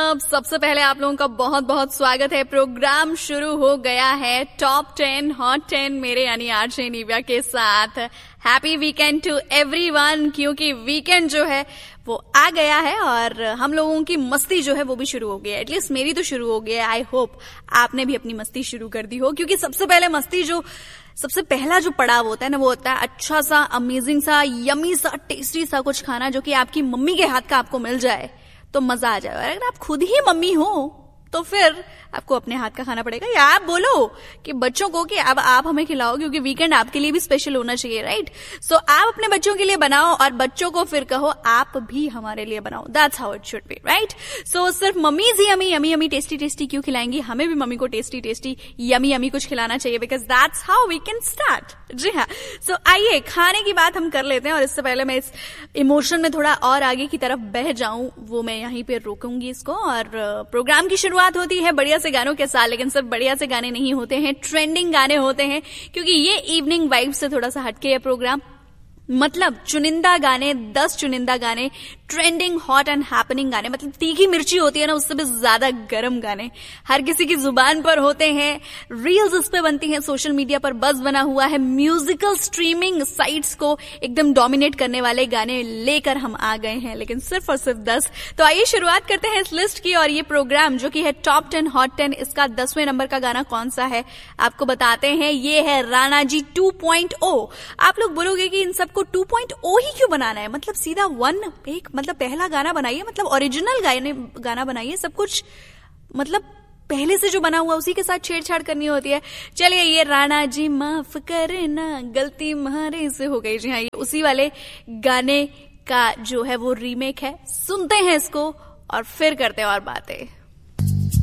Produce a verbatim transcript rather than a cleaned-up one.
सब, सबसे पहले आप लोगों का बहुत बहुत स्वागत है। प्रोग्राम शुरू हो गया है टॉप टेन हॉट टेन मेरे यानी आरजे निव्या के साथ। हैप्पी वीकेंड टू एवरीवन, क्योंकि वीकेंड जो है वो आ गया है और हम लोगों की मस्ती जो है वो भी शुरू हो गई है। एटलीस्ट मेरी तो शुरू हो गई है। आई होप आपने भी अपनी मस्ती शुरू कर दी हो, क्योंकि सबसे पहले मस्ती जो सबसे पहला जो पड़ाव होता है ना, वो होता है अच्छा सा, अमेजिंग सा, यमी सा, टेस्टी सा कुछ खाना जो कि आपकी मम्मी के हाथ का आपको मिल जाए तो मजा आ जाए। और अगर आप खुद ही मम्मी हो तो फिर आपको अपने हाथ का खाना पड़ेगा, या आप बोलो कि बच्चों को कि अब आप हमें खिलाओ, क्योंकि वीकेंड आपके लिए भी स्पेशल होना चाहिए, राइट? सो so, आप अपने बच्चों के लिए बनाओ और बच्चों को फिर कहो आप भी हमारे लिए बनाओ। That's how it should be, right? सो सिर्फ मम्मीज ही हमें यमी यमी टेस्टी टेस्टी क्यों खिलाएंगी, हमें भी मम्मी को टेस्टी टेस्टी यमी यमी कुछ खिलाना चाहिए, because that's how we can start. जी हाँ, सो so, आइए खाने की बात हम कर लेते हैं। और इससे पहले मैं इस इमोशन में थोड़ा और आगे की तरफ बह जाऊं, वो मैं यहीं पे रोकूंगी इसको। और प्रोग्राम की शुरुआत होती है बढ़िया से गानों के साथ, लेकिन सिर्फ बढ़िया से गाने नहीं होते हैं, ट्रेंडिंग गाने होते हैं, क्योंकि ये इवनिंग वाइब से थोड़ा सा हटके है प्रोग्राम। मतलब चुनिंदा गाने, दस चुनिंदा गाने, ट्रेंडिंग हॉट एंड हैपनिंग गाने, मतलब तीखी मिर्ची होती है ना, उससे भी ज्यादा गर्म गाने हर किसी की जुबान पर होते हैं, रील्स इस पे बनती हैं, सोशल मीडिया पर बज़ बना हुआ है, म्यूजिकल स्ट्रीमिंग साइट्स को एकदम डोमिनेट करने वाले गाने लेकर हम आ गए हैं, लेकिन सिर्फ और सिर्फ दस। तो आइए शुरुआत करते हैं इस लिस्ट की। और ये प्रोग्राम जो कि है टॉप टेन हॉट टेन, इसका दसवें नंबर का गाना कौन सा है आपको बताते हैं। ये है राणा जी टू पॉइंट ओ। आप लोग बोलोगे कि इन सबको टू पॉइंट ओ ही क्यों बनाना है, मतलब सीधा वन एक मतलब पहला गाना बनाइए, मतलब ओरिजिनल गाने गाना बनाइए, सब कुछ मतलब पहले से जो बना हुआ उसी के साथ छेड़छाड़ करनी होती है। चलिए, ये राणा जी माफ करना गलती मारे से हो गई। जी हाँ, ये उसी वाले गाने का जो है वो रीमेक है। सुनते हैं इसको और फिर करते हैं और बातें।